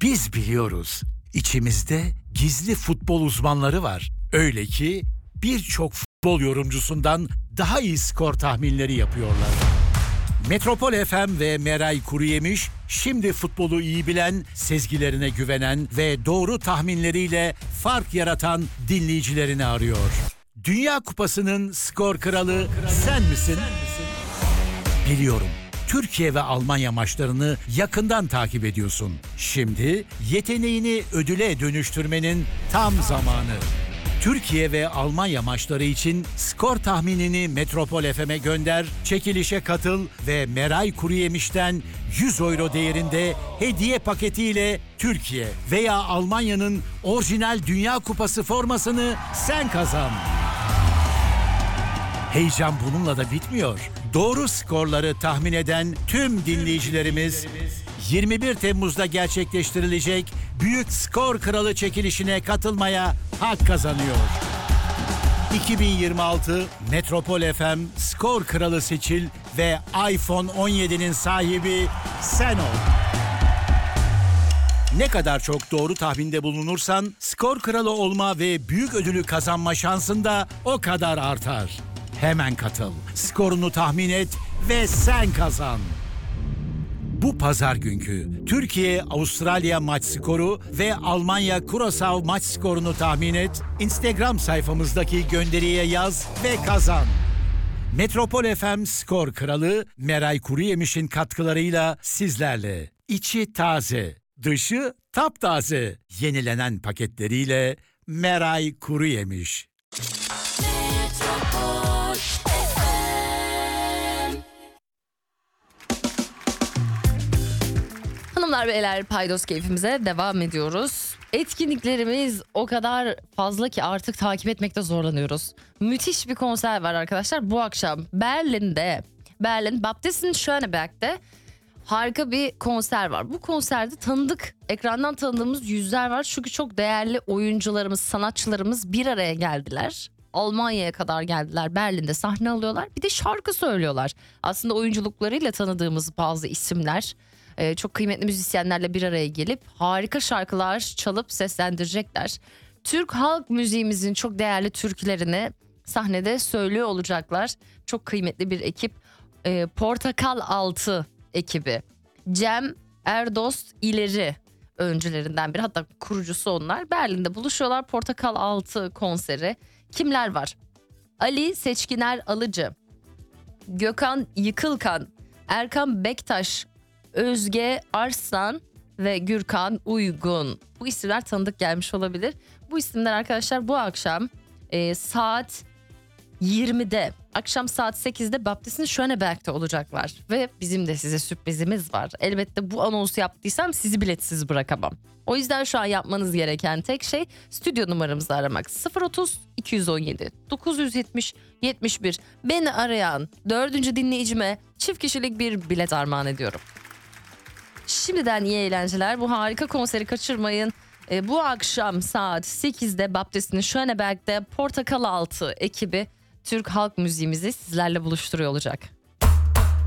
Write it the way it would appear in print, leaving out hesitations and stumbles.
Biz biliyoruz, içimizde gizli futbol uzmanları var. Öyle ki birçok futbol yorumcusundan daha iyi skor tahminleri yapıyorlar. Metropol FM ve Meray Kuruyemiş şimdi futbolu iyi bilen, sezgilerine güvenen ve doğru tahminleriyle fark yaratan dinleyicilerini arıyor. Dünya Kupası'nın skor kralı sen misin? Biliyorum. Türkiye ve Almanya maçlarını yakından takip ediyorsun. Şimdi yeteneğini ödüle dönüştürmenin tam zamanı. Türkiye ve Almanya maçları için skor tahminini Metropol FM'e gönder, çekilişe katıl ve Meray Kuruyemiş'ten 100 euro değerinde hediye paketiyle Türkiye veya Almanya'nın orijinal Dünya Kupası formasını sen kazan. Heyecan bununla da bitmiyor. Doğru skorları tahmin eden tüm dinleyicilerimiz 21 Temmuz'da gerçekleştirilecek Büyük Skor Kralı çekilişine katılmaya hak kazanıyor. 2026 Metropol FM Skor Kralı seçil ve iPhone 17'nin sahibi sen ol. Ne kadar çok doğru tahminde bulunursan skor kralı olma ve büyük ödülü kazanma şansın da o kadar artar. Hemen katıl, skorunu tahmin et ve sen kazan. Bu pazar günkü Türkiye-Avustralya maç skoru ve Almanya-Curaçao maç skorunu tahmin et, Instagram sayfamızdaki gönderiye yaz ve kazan. Metropol FM Skor Kralı Meray Kuruyemiş'in katkılarıyla sizlerle. İçi taze, dışı taptaze. Yenilenen paketleriyle Meray Kuruyemiş. Hanımlar beyler, paydos keyfimize devam ediyoruz. Etkinliklerimiz o kadar fazla ki artık takip etmekte zorlanıyoruz. Müthiş bir konser var arkadaşlar bu akşam Berlin Baptisten Schöneberg'de harika bir konser var. Bu konserde ekrandan tanıdığımız yüzler var. Çünkü çok değerli oyuncularımız, sanatçılarımız bir araya geldiler. Almanya'ya kadar geldiler. Berlin'de sahne alıyorlar. Bir de şarkı söylüyorlar. Aslında oyunculuklarıyla tanıdığımız bazı isimler, çok kıymetli müzisyenlerle bir araya gelip harika şarkılar çalıp seslendirecekler. Türk halk müziğimizin çok değerli türkülerini sahnede söylüyor olacaklar. Çok kıymetli bir ekip. Portakal Altı ekibi. Cem Erdost İleri öncülerinden biri, hatta kurucusu onlar. Berlin'de buluşuyorlar. Portakal Altı konseri. Kimler var? Ali Seçkiner Alıcı, Gökhan Yıkılkan, Erkan Bektaş, Özge Arslan ve Gürkan Uygun. Bu isimler tanıdık gelmiş olabilir. Bu isimler arkadaşlar bu akşam saat 20'de, akşam saat 8'de Baptisten Schöneberg'de olacaklar. Ve bizim de size sürprizimiz var. Elbette bu anonsu yaptıysam sizi biletsiz bırakamam. O yüzden şu an yapmanız gereken tek şey stüdyo numaramızı aramak. 030 217 970 71. Beni arayan 4. dinleyicime çift kişilik bir bilet armağan ediyorum. Şimdiden iyi eğlenceler. Bu harika konseri kaçırmayın. Bu akşam saat 8'de Baptisten Schöneberg'de Portakal Altı ekibi Türk halk müziğimizi sizlerle buluşturuyor olacak.